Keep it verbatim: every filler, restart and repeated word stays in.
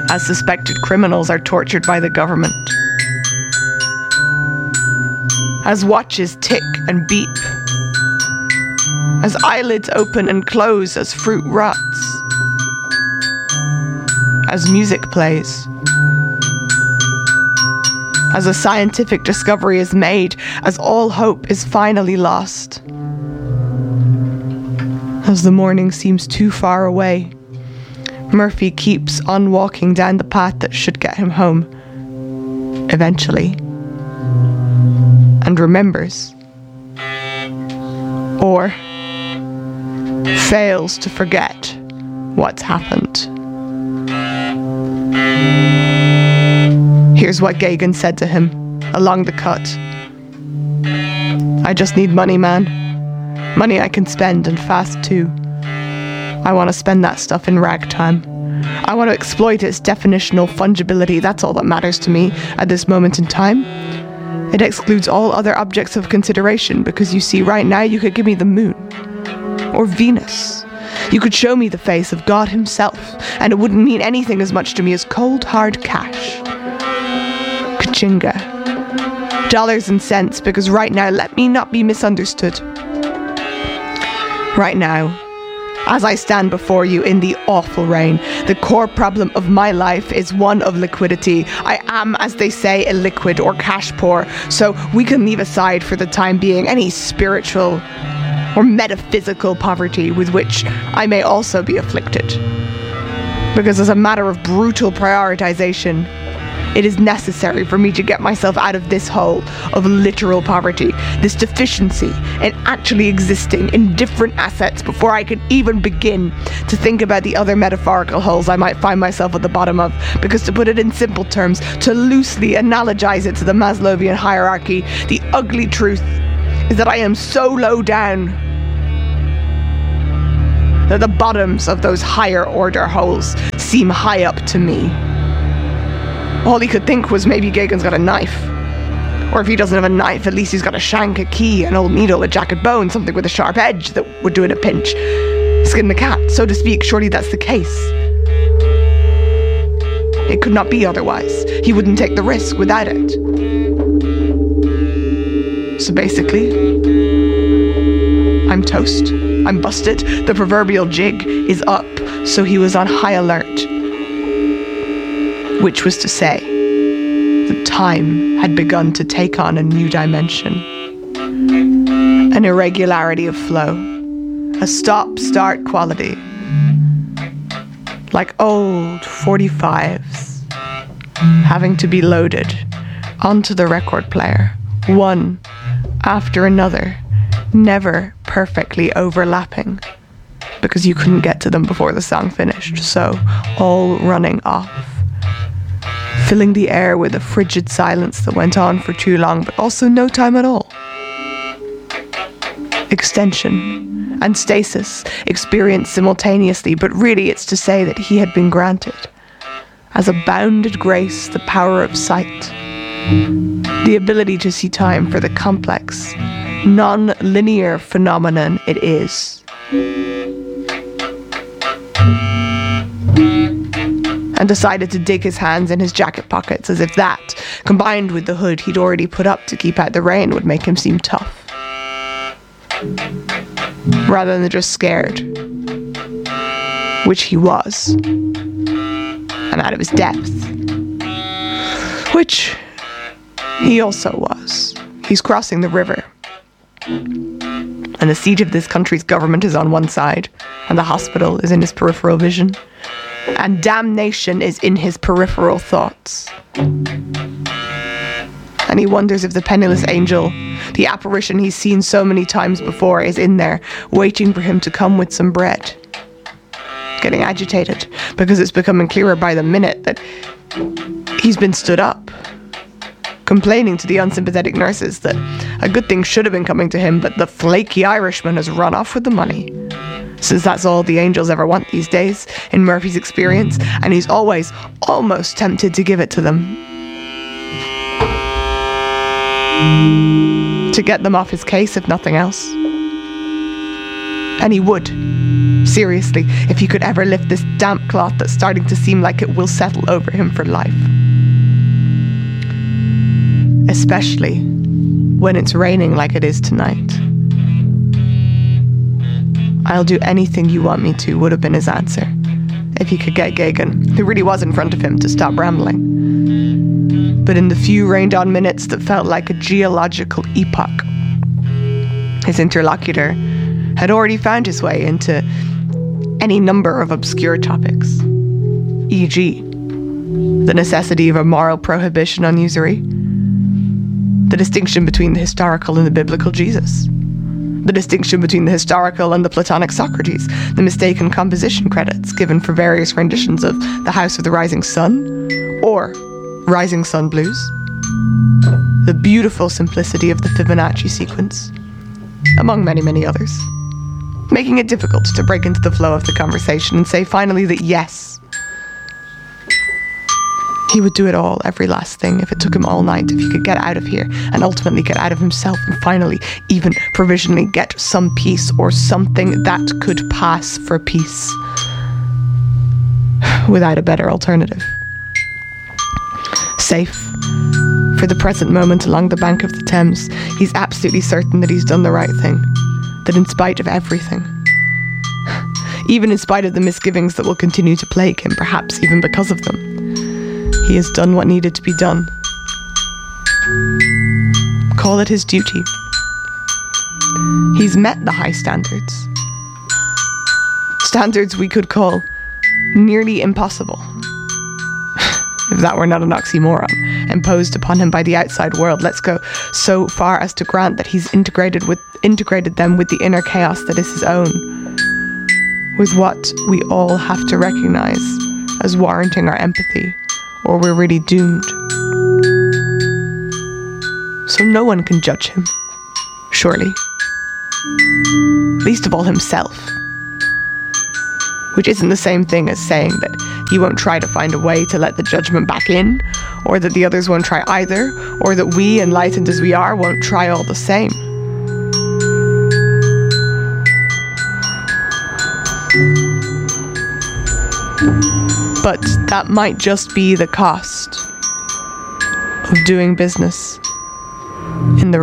as suspected criminals are tortured by the government, as watches tick and beep, as eyelids open and close as fruit rots, as music plays, as a scientific discovery is made, as all hope is finally lost, as the morning seems too far away, Murphy keeps on walking down the path that should get him home, eventually, and remembers, or fails to forget what's happened. Here's what Gagan said to him along the cut. I just need money, man. Money I can spend, and fast too. I want to spend that stuff in ragtime. I want to exploit its definitional fungibility. That's all that matters to me at this moment in time. It excludes all other objects of consideration, because you see, right now you could give me the moon. Or Venus. You could show me the face of God himself, and it wouldn't mean anything as much to me as cold, hard cash. Kachinga. Dollars and cents, because right now, let me not be misunderstood. Right now, as I stand before you in the awful rain, the core problem of my life is one of liquidity. I am, as they say, illiquid or cash poor, so we can leave aside for the time being any spiritual or metaphysical poverty with which I may also be afflicted. Because as a matter of brutal prioritization, it is necessary for me to get myself out of this hole of literal poverty, this deficiency in actually existing in different assets before I can even begin to think about the other metaphorical holes I might find myself at the bottom of. Because to put it in simple terms, to loosely analogize it to the Maslowian hierarchy, the ugly truth is that I am so low down that the bottoms of those higher order holes seem high up to me. All he could think was maybe Gagan's got a knife. Or if he doesn't have a knife, at least he's got a shank, a key, an old needle, a jacket bone, something with a sharp edge that would do in a pinch. Skin the cat, so to speak. Surely that's the case. It could not be otherwise. He wouldn't take the risk without it. So basically, I'm toast. I'm busted. The proverbial jig is up, so he was on high alert. Which was to say, the time had begun to take on a new dimension. An irregularity of flow. A stop-start quality. Like old forty-fives having to be loaded onto the record player, one after another, never perfectly overlapping, because you couldn't get to them before the song finished, so all running off, filling the air with a frigid silence that went on for too long, but also no time at all. Extension and stasis experienced simultaneously, but really it's to say that he had been granted, as a bounded grace, the power of sight, the ability to see time for the complex, non-linear phenomenon it is. And decided to dig his hands in his jacket pockets, as if that, combined with the hood he'd already put up to keep out the rain, would make him seem tough. Rather than just scared. Which he was. And out of his depth. Which he also was. He's crossing the river. And the seat of this country's government is on one side, and the hospital is in his peripheral vision. And damnation is in his peripheral thoughts. And he wonders if the penniless angel, the apparition he's seen so many times before, is in there, waiting for him to come with some bread. Getting agitated, because it's becoming clearer by the minute that he's been stood up. Complaining to the unsympathetic nurses that a good thing should have been coming to him, but the flaky Irishman has run off with the money. Since that's all the angels ever want these days, in Murphy's experience, and he's always almost tempted to give it to them. To get them off his case, if nothing else. And he would. Seriously, if he could ever lift this damp cloth that's starting to seem like it will settle over him for life. Especially when it's raining like it is tonight. I'll do anything you want me to, would have been his answer, if he could get Gagan, who really was in front of him, to stop rambling. But in the few rained-on minutes that felt like a geological epoch, his interlocutor had already found his way into any number of obscure topics, for example, the necessity of a moral prohibition on usury, the distinction between the historical and the biblical Jesus, the distinction between the historical and the Platonic Socrates, the mistaken composition credits given for various renditions of The House of the Rising Sun, or Rising Sun Blues, the beautiful simplicity of the Fibonacci sequence, among many, many others, making it difficult to break into the flow of the conversation and say finally that yes, he would do it all, every last thing, if it took him all night, if he could get out of here and ultimately get out of himself and finally, even provisionally, get some peace or something that could pass for peace without a better alternative. Safe for the present moment along the bank of the Thames, he's absolutely certain that he's done the right thing, that in spite of everything, even in spite of the misgivings that will continue to plague him, perhaps even because of them, he has done what needed to be done. Call it his duty. He's met the high standards. Standards we could call nearly impossible, if that were not an oxymoron, imposed upon him by the outside world. Let's go so far as to grant that he's integrated with integrated them with the inner chaos that is his own, with what we all have to recognize as warranting our empathy, or we're really doomed. So no one can judge him, surely. Least of all himself. Which isn't the same thing as saying that he won't try to find a way to let the judgment back in, or that the others won't try either, or that we, enlightened as we are, won't try all the same. But that might just be the cost of doing business in the